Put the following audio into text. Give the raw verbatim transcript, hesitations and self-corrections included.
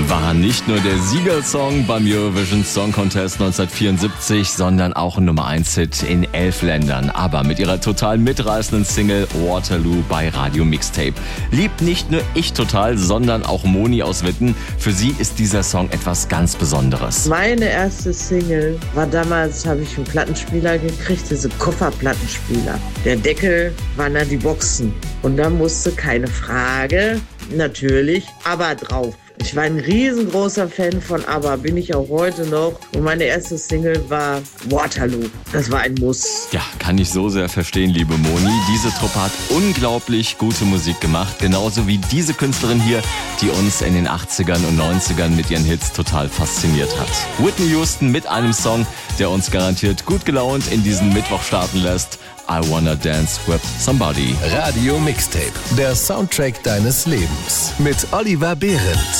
War nicht nur der Siegersong beim Eurovision Song Contest neunzehnhundertvierundsiebzig, sondern auch ein Nummer eins Hit in elf Ländern. Aber mit ihrer total mitreißenden Single Waterloo bei Radio Mixtape. Liebt nicht nur ich total, sondern auch Moni aus Witten. Für sie ist dieser Song etwas ganz Besonderes. Meine erste Single war damals, habe ich einen Plattenspieler gekriegt, diese Kofferplattenspieler. Der Deckel waren da die Boxen. Und da musste keine Frage, natürlich, ABBA drauf. Ich war ein riesengroßer Fan von ABBA, bin ich auch heute noch. Und meine erste Single war Waterloo. Das war ein Muss. Ja, kann ich so sehr verstehen, liebe Moni. Diese Truppe hat unglaublich gute Musik gemacht. Genauso wie diese Künstlerin hier, die uns in den achtzigern und neunzigern mit ihren Hits total fasziniert hat. Whitney Houston mit einem Song, der uns garantiert gut gelaunt in diesen Mittwoch starten lässt. I Wanna Dance with Somebody. Radio Mixtape, der Soundtrack deines Lebens. Mit Oliver Behrendt.